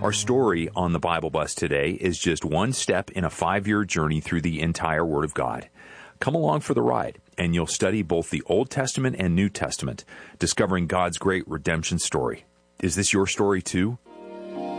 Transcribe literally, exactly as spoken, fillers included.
Our story on the Bible Bus today is just one step in a five-year journey through the entire Word of God. Come along for the ride, and you'll study both the Old Testament and New Testament, discovering God's great redemption story. Is this your story too?